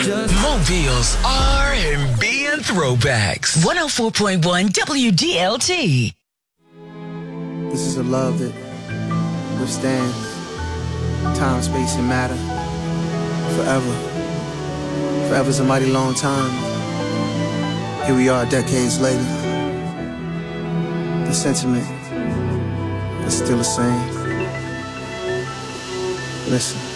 Mobile's R&B and throwbacks. 104.1 WDLT. This is a love that withstands time, space, and matter forever. Forever's a mighty long time. Here we are decades later. The sentiment is still the same. Listen.